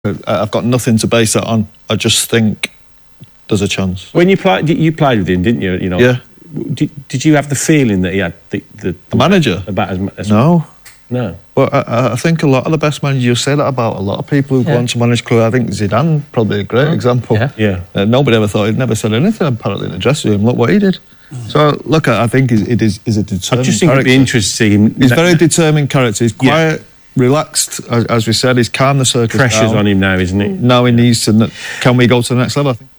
I've got nothing to base that on. I just think there's a chance. When you played with him, didn't you? You know. Yeah. Did you have the feeling that he had the manager? About as no. Well, I think a lot of the best managers, you say that about a lot of people who've gone to manage clubs. I think Zidane probably a great example. Yeah. Nobody ever thought he'd never said anything apparently in the dressing room. Look what he did. So look, I think it is a determined. I just think it'd be interesting to see him. He's a very determined character. He's quiet, relaxed, as we said. He's calmed the circus. Pressure's on him now, isn't it? Now he needs to. Can we go to the next level? I think.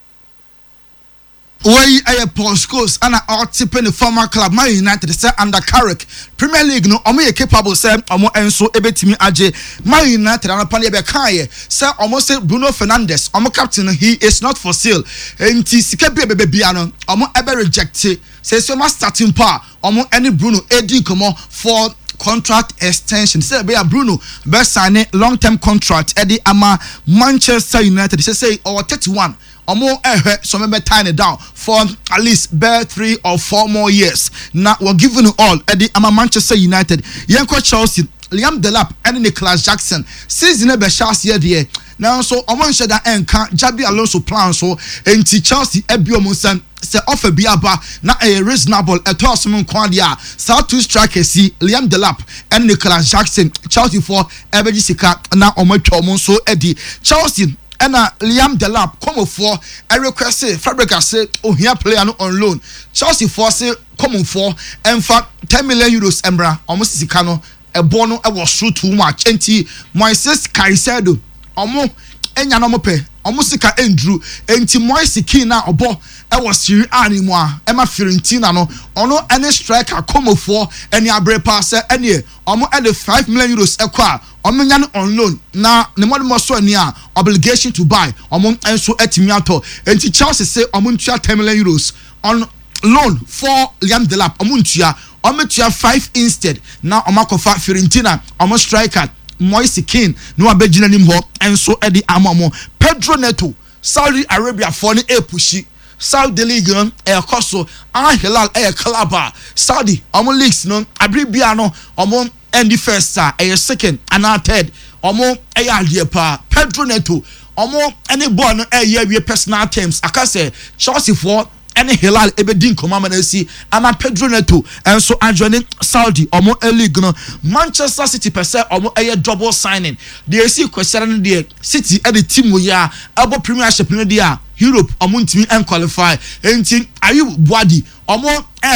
Way Paul Scholes and our tip in the former club Man United say under Carrick Premier League no omo capable say omo enso ebetimi age Man United and upon be kai say omo say Bruno Fernandes omo captain he is not for sale enti sika bia no omo ebe reject say so ma starting power omo any Bruno edi komo for contract extension. Say be Bruno be sign long-term contract Eddie ama Manchester United. Say or 31 omo so maybe tying it down for at least 3 or 4 more years. Now we're giving you all Eddie ama Manchester United. Yanko Chelsea, Liam Delap and Nicholas Jackson. Season be Chelsea here. Now so omo share that enka Jabi Alonso plan so enti Chelsea ebiomo say offer biaba na a reasonable etosum kwadia South two strikers see Liam Delap and Nicholas Jackson Chelsea for Ebeji Sika na omotwa omo so edi Chelsea and Liam Delap come for a request Fabregas say oh here player no on loan Chelsea for say come for and for 10 million euros embra almost Sika no a bono I was through too much enti Moises Caicedo omo enya no mo pe omo sika Andrew enti Moise Kean na obo e was Serie A ni mo a e ma Fiorentina no ono any striker come for any abre pass any omo e the 5 million euros ekwa omo nya no on loan na ne mo so ani a obligation to buy omo enso etimi ato enti Chelsea say omo ntua 10 million euros on loan for Liam Delap omo ntua omo tua 5 instead na omo akofa Fiorentina omo striker Moise Kean no abegina nim ho enso edi amamo Pedro Neto Saudi Arabia for ni pushi Saudi League koso Al Hilal club Saudi omo leagues no abribia no omo end the first second and third omo adie pa Pedro Neto omo any boy no we personal terms akase Chelsea for any Hilal ebedin komama na si ama Pedro Neto enso adjoining Saudi omo league no Manchester City percent omo double signing they see question there City at the team we ya abo premiership no dia Europe omo ntimi en qualify enti ayu body omo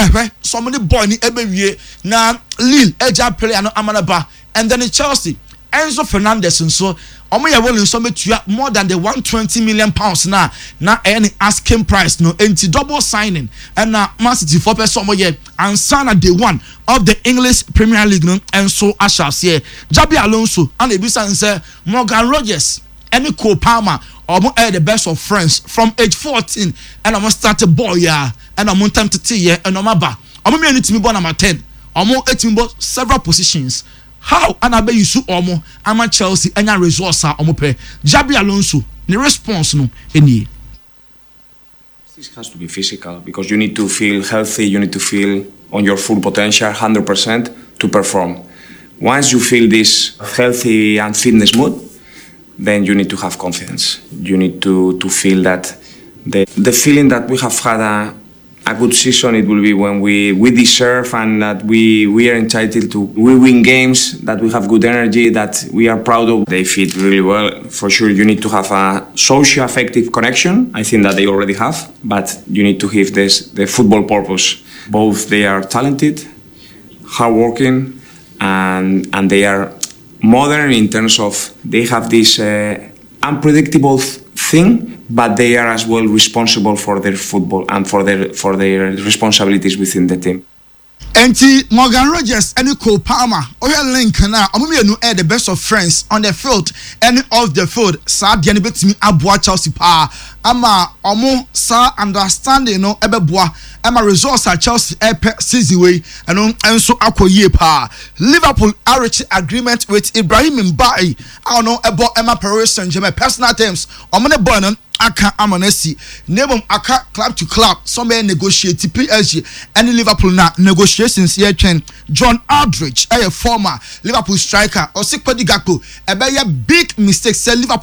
so many boy ni ebewie na Lille eja player no amanaba and then Chelsea Enzo Fernandez nso omo ya willing so metua more than the 120 million pounds na any asking price no enti double signing and na Man City for person omo ye ansana day one of the English Premier League no enso ashas here Jabi Alonso and ebisa say Morgan Rogers any Cole Palmer omo the best of friends from age 14 and omo start a boy ya and omo time to year and omo ba omo me anything born number 10 omo etimbo several positions. How anabe you su omo ama Chelsea enya resource omo pe Jabi Alonso the response no eni. This has to be physical because you need to feel healthy, you need to feel on your full potential 100% to perform. Once you feel this healthy and fitness mood, then you need to have confidence. You need to feel that the feeling that we have had a good season, it will be when we deserve and that we are entitled to. We win games, that we have good energy, that we are proud of. They fit really well. For sure, you need to have a social affective connection. I think that they already have, but you need to give the football purpose. Both they are talented, hardworking, and they are modern in terms of they have this unpredictable thing, but they are as well responsible for their football and for their responsibilities within the team. Enti Morgan Rogers and Cole Palmer oya link na omumienu the best of friends on the field and off the field sa de ne betimi aboa Chelsea pa ama omo sa understanding no ebeboa ama results at Chelsea season way and enso akoyie pa Liverpool reached agreement with Ibrahim Mbaye I know about Emma Paris Saint-Germain personal terms omo ne boy no aka amanasi nebom aka club to club somewhere negotiate PSG and Liverpool na negotiations here train John Aldridge a former Liverpool striker or Sikpedi Gakpo ebe big mistake say Liverpool